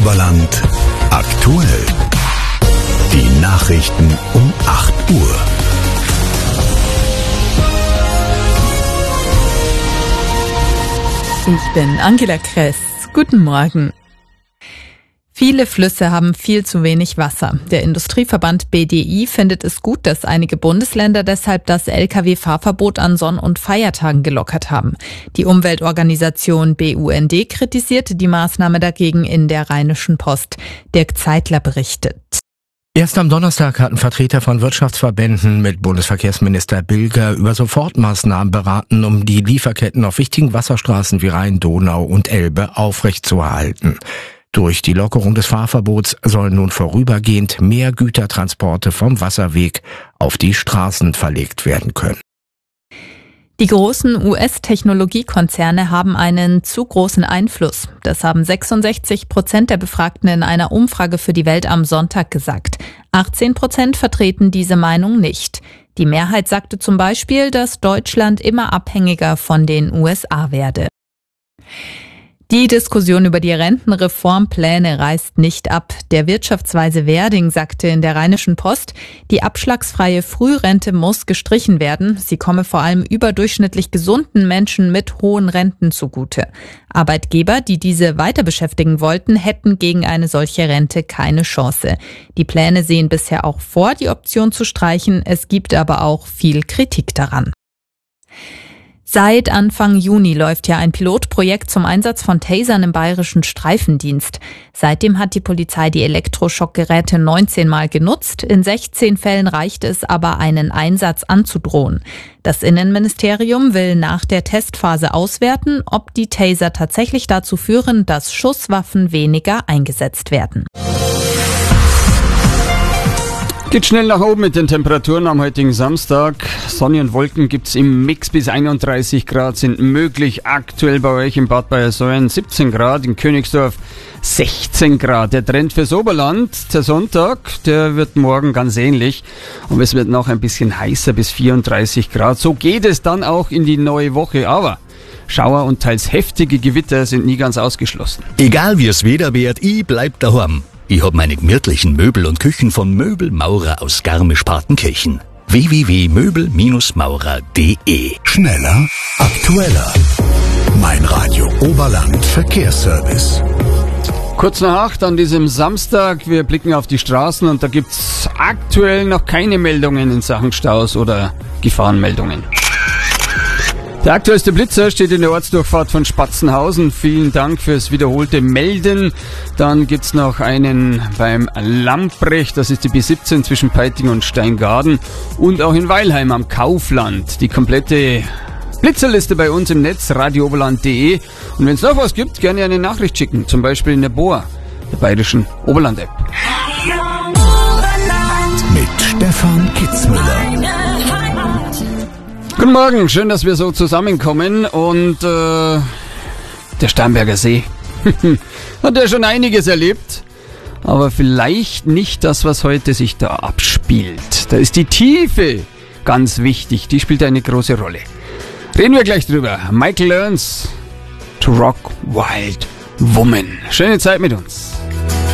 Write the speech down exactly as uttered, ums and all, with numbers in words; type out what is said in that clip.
Oberland aktuell. Die Nachrichten um acht Uhr. Ich bin Angela Kress. Guten Morgen. Viele Flüsse haben viel zu wenig Wasser. Der Industrieverband B D I findet es gut, dass einige Bundesländer deshalb das L K W-Fahrverbot an Sonn- und Feiertagen gelockert haben. Die Umweltorganisation B U N D kritisierte die Maßnahme dagegen in der Rheinischen Post. Dirk Zeitler berichtet. Erst am Donnerstag hatten Vertreter von Wirtschaftsverbänden mit Bundesverkehrsminister Bilger über Sofortmaßnahmen beraten, um die Lieferketten auf wichtigen Wasserstraßen wie Rhein, Donau und Elbe aufrechtzuerhalten. Durch die Lockerung des Fahrverbots sollen nun vorübergehend mehr Gütertransporte vom Wasserweg auf die Straßen verlegt werden können. Die großen U S-Technologiekonzerne haben einen zu großen Einfluss. Das haben sechsundsechzig Prozent der Befragten in einer Umfrage für die Welt am Sonntag gesagt. achtzehn Prozent vertreten diese Meinung nicht. Die Mehrheit sagte zum Beispiel, dass Deutschland immer abhängiger von den U S A werde. Die Diskussion über die Rentenreformpläne reißt nicht ab. Der Wirtschaftsweise Werding sagte in der Rheinischen Post, die abschlagsfreie Frührente muss gestrichen werden. Sie komme vor allem überdurchschnittlich gesunden Menschen mit hohen Renten zugute. Arbeitgeber, die diese weiter beschäftigen wollten, hätten gegen eine solche Rente keine Chance. Die Pläne sehen bisher auch vor, die Option zu streichen. Es gibt aber auch viel Kritik daran. Seit Anfang Juni läuft ja ein Pilotprojekt zum Einsatz von Tasern im bayerischen Streifendienst. Seitdem hat die Polizei die Elektroschockgeräte neunzehn Mal genutzt. In sechzehn Fällen reicht es aber, einen Einsatz anzudrohen. Das Innenministerium will nach der Testphase auswerten, ob die Taser tatsächlich dazu führen, dass Schusswaffen weniger eingesetzt werden. Geht schnell nach oben mit den Temperaturen am heutigen Samstag. Sonne und Wolken gibt's im Mix, bis einunddreißig Grad sind möglich. Aktuell bei euch in Bad Bayersoien siebzehn Grad, in Königsdorf sechzehn Grad. Der Trend fürs Oberland, der Sonntag, der wird morgen ganz ähnlich. Und es wird noch ein bisschen heißer, bis vierunddreißig Grad. So geht es dann auch in die neue Woche. Aber Schauer und teils heftige Gewitter sind nie ganz ausgeschlossen. Egal wie es Wetter wird, ich bleib daheim. Ich hab meine gemütlichen Möbel und Küchen von Möbelmaurer aus Garmisch-Partenkirchen. w w w punkt möbel maurer punkt d e. Schneller, aktueller. Mein Radio Oberland Verkehrsservice. Kurz nach acht an diesem Samstag. Wir blicken auf die Straßen und da gibt's aktuell noch keine Meldungen in Sachen Staus oder Gefahrenmeldungen. Der aktuellste Blitzer steht in der Ortsdurchfahrt von Spatzenhausen. Vielen Dank fürs wiederholte Melden. Dann gibt's noch einen beim Lamprecht, das ist die B siebzehn zwischen Peiting und Steingaden. Und auch in Weilheim am Kaufland. Die komplette Blitzerliste bei uns im Netz, radio oberland punkt d e. Und wenn es noch was gibt, gerne eine Nachricht schicken. Zum Beispiel in der B O A, der bayerischen Oberland-App. Mit Stefan Kitzmüller. Guten Morgen, schön, dass wir so zusammenkommen und äh, der Starnberger See hat ja schon einiges erlebt, aber vielleicht nicht das, was heute sich da abspielt. Da ist die Tiefe ganz wichtig, die spielt eine große Rolle. Reden wir gleich drüber. Michael Learns to Rock Wild Woman. Schöne Zeit mit uns.